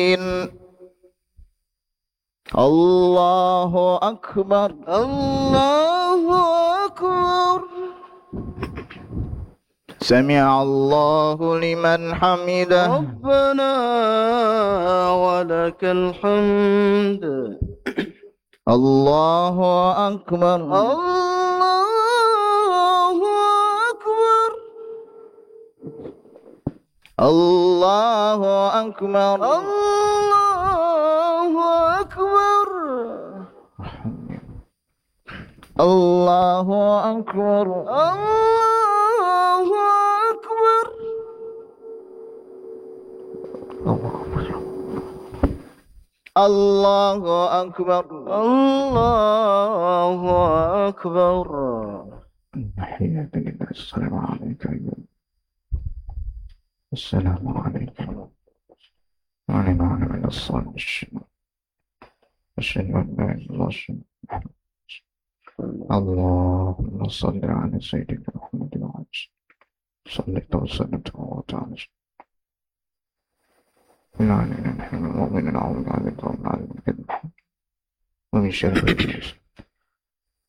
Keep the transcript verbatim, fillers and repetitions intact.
الله أكبر الله أكبر. سمع الله لمن حمده. ربنا ولك الحمد. الله أكبر. الله أكبر. الله أكبر. الله أكبر. الله أكبر. الله أكبر. الله أكبر. الله أكبر. تحية لله. السلام عليك أيها السلام عليكم وعلى من الصالحين. أشهد أن لا إله إلا الله. اللهم صل على سيدنا محمد وعلى صلى وسلم وتعالى لا إله إلا الله. المؤمن العظيم على الكذب ومن شر الناس